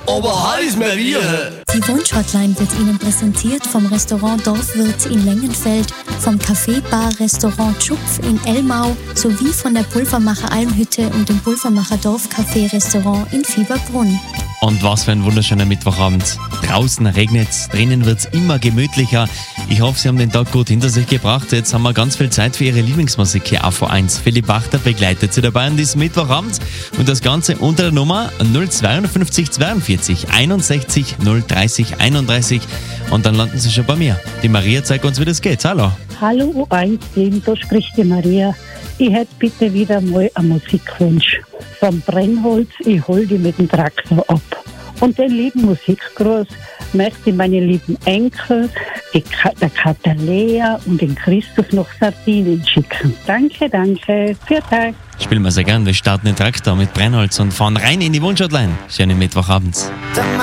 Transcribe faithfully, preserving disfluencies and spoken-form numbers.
aber heiß mehr wir. Die Wunsch-Hotline wird Ihnen präsentiert vom Restaurant Dorfwirt in Lengenfeld, vom Café Bar Restaurant Schupf in Elmau sowie von der Pulvermacher Almhütte und dem Pulvermacher Dorfcafé Restaurant in Fieberbrunn. Und was für ein wunderschöner Mittwochabend. Draußen regnet's, drinnen wird's immer gemütlicher. Ich hoffe, Sie haben den Tag gut hinter sich gebracht. Jetzt haben wir ganz viel Zeit für Ihre Lieblingsmusik hier auf V eins. Philipp Wachter begleitet Sie dabei an diesem Mittwochabend. Und das Ganze unter der Nummer null zweiundfünfzig zweiundvierzig einundsechzig null dreißig einunddreißig. Und dann landen Sie schon bei mir. Die Maria zeigt uns, wie das geht. Hallo. Hallo U eins Team, da spricht die Maria. Ich hätte bitte wieder mal einen Musikwunsch. Vom Brennholz, ich hol die mit dem Traktor ab. Und den lieben Musikgruß möchte ich meine lieben Enkel, die Ka- der Katalea und den Christoph nach Sardinien schicken. Danke, danke. Vielen Dank. Spielen wir sehr gern. Wir starten den Traktor mit Brennholz und fahren rein in die Wunschhotline. Schönen Mittwochabend.